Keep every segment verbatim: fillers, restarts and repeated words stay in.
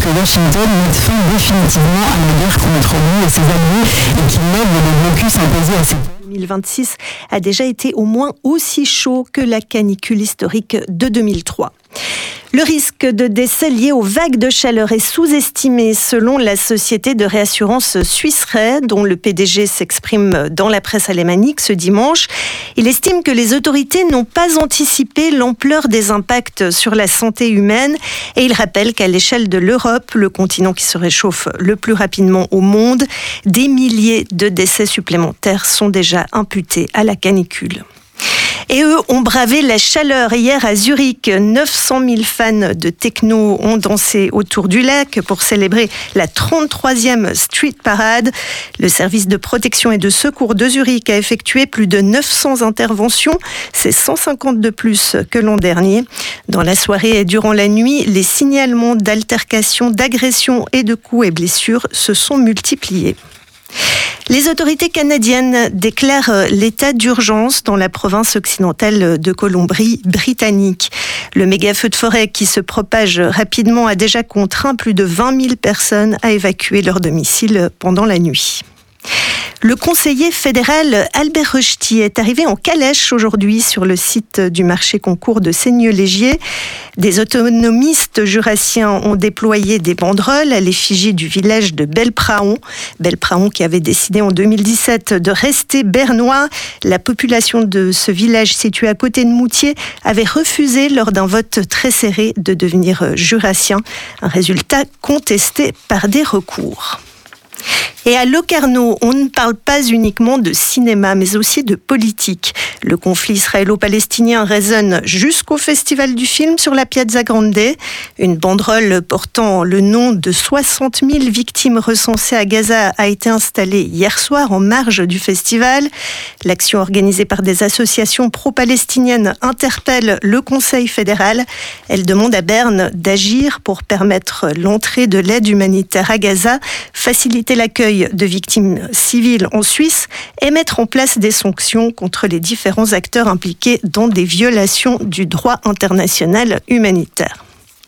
que Washington mette fin définitivement à la guerre contre lui et ses alliés et qu'il lève le blocus imposé à ses deux mille vingt-six a déjà été au moins aussi chaud que la canicule historique de deux mille trois. Le risque de décès lié aux vagues de chaleur est sous-estimé selon la société de réassurance Swiss Re, dont le P D G s'exprime dans la presse alémanique ce dimanche. Il estime que les autorités n'ont pas anticipé l'ampleur des impacts sur la santé humaine et il rappelle qu'à l'échelle de l'Europe, le continent qui se réchauffe le plus rapidement au monde, des milliers de décès supplémentaires sont déjà imputés à la canicule. Et eux ont bravé la chaleur. Hier à Zurich, neuf cent mille fans de techno ont dansé autour du lac pour célébrer la trente-troisième Street Parade. Le service de protection et de secours de Zurich a effectué plus de neuf cents interventions. C'est cent cinquante de plus que l'an dernier. Dans la soirée et durant la nuit, les signalements d'altercations, d'agressions et de coups et blessures se sont multipliés. Les autorités canadiennes déclarent l'état d'urgence dans la province occidentale de Colombie-Britannique. Le méga-feu de forêt qui se propage rapidement a déjà contraint plus de vingt mille personnes à évacuer leur domicile pendant la nuit. Le conseiller fédéral Albert Rochety est arrivé en calèche aujourd'hui sur le site du marché concours de Seigneux-Légier. Des autonomistes jurassiens ont déployé des banderoles à l'effigie du village de Belpraon. Belpraon qui avait décidé en deux mille dix-sept de rester bernois. La population de ce village situé à côté de Moutier avait refusé lors d'un vote très serré de devenir jurassien. Un résultat contesté par des recours. Et à Locarno, on ne parle pas uniquement de cinéma, mais aussi de politique. Le conflit israélo-palestinien résonne jusqu'au Festival du film sur la Piazza Grande. Une banderole portant le nom de soixante mille victimes recensées à Gaza a été installée hier soir en marge du festival. L'action organisée par des associations pro-palestiniennes interpelle le Conseil fédéral. Elle demande à Berne d'agir pour permettre l'entrée de l'aide humanitaire à Gaza, faciliter l'accueil de victimes civiles en Suisse et mettre en place des sanctions contre les différents acteurs impliqués dans des violations du droit international humanitaire.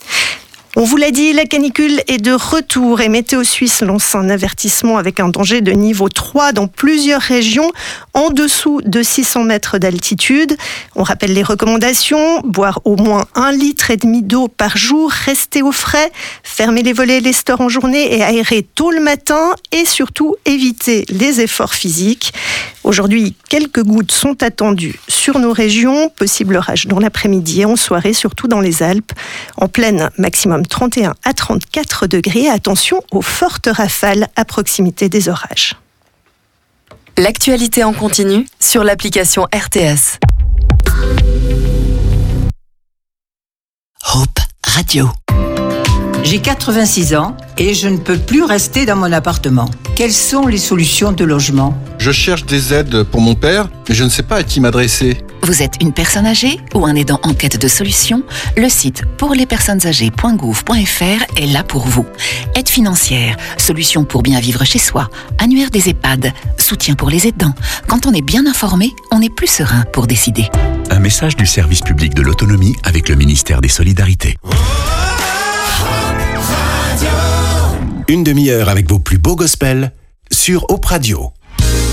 On vous l'a dit, la canicule est de retour et Météo Suisse lance un avertissement avec un danger de niveau trois dans plusieurs régions en dessous de six cents mètres d'altitude. On rappelle les recommandations, boire au moins un litre et demi d'eau par jour, rester au frais, fermer les volets et les stores en journée et aérer tôt le matin et surtout éviter les efforts physiques. Aujourd'hui, quelques gouttes sont attendues sur nos régions, possible orage dans l'après-midi et en soirée, surtout dans les Alpes. En pleine, maximum trente et un à trente-quatre degrés. Attention aux fortes rafales à proximité des orages. L'actualité en continu sur l'application R T S. Hope Radio. J'ai quatre-vingt-six ans et je ne peux plus rester dans mon appartement. Quelles sont les solutions de logement ? Je cherche des aides pour mon père, mais je ne sais pas à qui m'adresser. Vous êtes une personne âgée ou un aidant en quête de solutions ? Le site pour les personnes âgées point gouv point f r est là pour vous. Aide financière, solutions pour bien vivre chez soi, annuaire des EHPAD, soutien pour les aidants. Quand on est bien informé, on est plus serein pour décider. Un message du service public de l'autonomie avec le ministère des Solidarités. Une demi-heure avec vos plus beaux gospels sur Hope Radio.